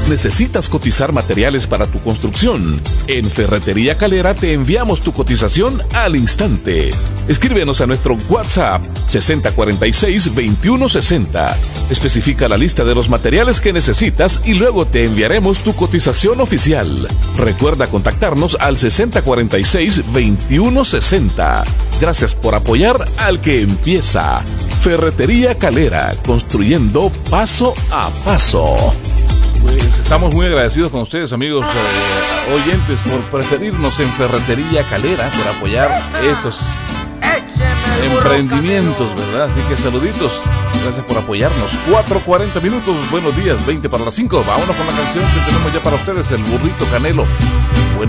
¿Necesitas cotizar materiales para tu construcción? En Ferretería Calera te enviamos tu cotización al instante. Escríbenos a nuestro WhatsApp 6046-2160. Especifica la lista de los materiales que necesitas y luego te enviaremos tu cotización oficial. Recuerda contactarnos al 6046-2160. Gracias por apoyar al que empieza. Ferretería Calera, construyendo paso a paso. Pues estamos muy agradecidos con ustedes, amigos oyentes, por preferirnos en Ferretería Calera, por apoyar estos emprendimientos, ¿verdad? Así que saluditos, gracias por apoyarnos. 4:40 minutos, buenos días, 20 para las 5. Vámonos con la canción que tenemos ya para ustedes, el Burrito Canelo.